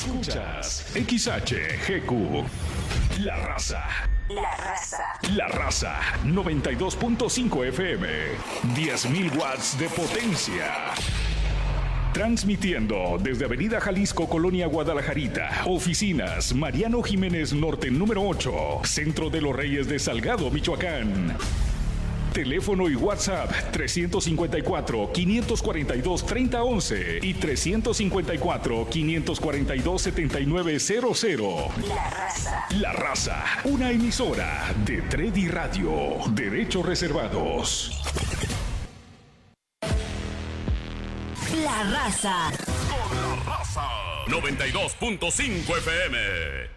Escuchas XHGQ. La Raza. La Raza. La Raza 92.5 FM. 10.000 watts de potencia. Transmitiendo desde Avenida Jalisco, Colonia Guadalajarita. Oficinas Mariano Jiménez Norte número 8. Centro de los Reyes de Salgado, Michoacán. Teléfono y WhatsApp 354-542-3011 y 354-542-7900. La Raza. La Raza, una emisora de Tredi Radio. Derechos reservados. La Raza. Con La Raza 92.5 FM.